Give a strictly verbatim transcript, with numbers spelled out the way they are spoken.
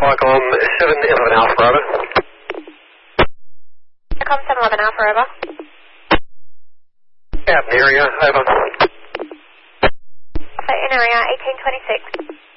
o'clock on seven eleven Alpha Bravo. Com seven eleven Alpha, over. Captain area, over. So in area eighteen twenty-six.